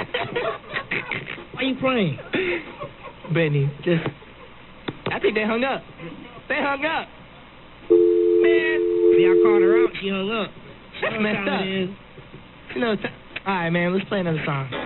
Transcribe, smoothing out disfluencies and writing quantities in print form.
Why you playing? Brittany, I think they hung up. They hung up. Man. See, I called her out. She hung up. That's messed up. You know, all right, man, let's play another song.